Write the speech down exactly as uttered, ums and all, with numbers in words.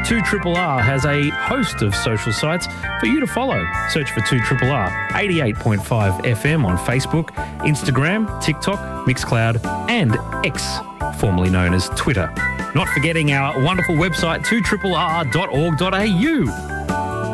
two R R R has a host of social sites for you to follow. Search for two R R R, eighty-eight point five F M on Facebook, Instagram, TikTok, Mixcloud, and X, formerly known as Twitter. Not forgetting our wonderful website, two R R R dot org dot A U.